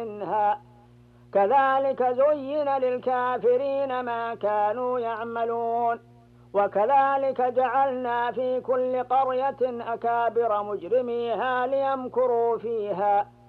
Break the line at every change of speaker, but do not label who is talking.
منها كذلك زين للكافرين ما كانوا يعملون وكذلك جعلنا في كل قرية أكابر مجرميها ليمكروا فيها